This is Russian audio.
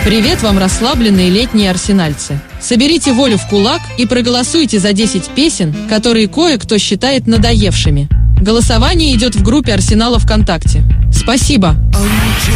Привет вам, расслабленные летние арсенальцы. Соберите волю в кулак и проголосуйте за 10 песен, которые кое-кто считает надоевшими. Голосование идет в группе Арсенала ВКонтакте. Спасибо!